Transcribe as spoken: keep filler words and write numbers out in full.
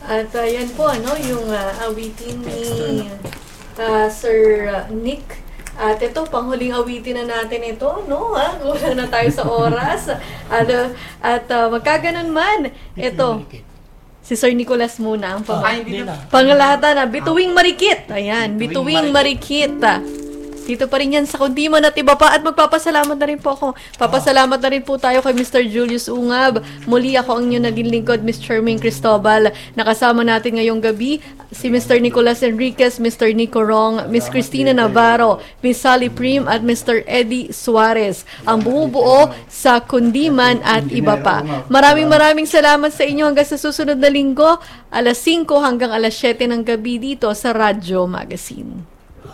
At uh, yan po, ano, yung uh, awitin ni uh, Sir uh, Nick. At ito, panghuling awitin na natin ito, no? Ha? Kulang na tayo sa oras. At, uh, at uh, magkaganon man, ito, si Sir Nicolas muna ang pang pangalahatan na Bituing Marikit. Ayan, Bituing Marikit. Dito pa rin yan sa Kundiman at iba pa. At magpapasalamat na rin po ako. Papasalamat na rin po tayo kay Mister Julius Ungab. Muli ako ang inyong naging lingkod, Miss Charmaine Cristobal. Nakasama natin ngayong gabi si Mister Nicolas Enriquez, Mister Nico Rong, Miss Cristina Navarro, Miss Sally Prim at Mister Eddie Suarez. Ang bumubuo sa Kundiman at iba pa. Maraming maraming salamat sa inyo hanggang sa susunod na linggo, alas singko hanggang alas siyete ng gabi dito sa Radyo Magazine.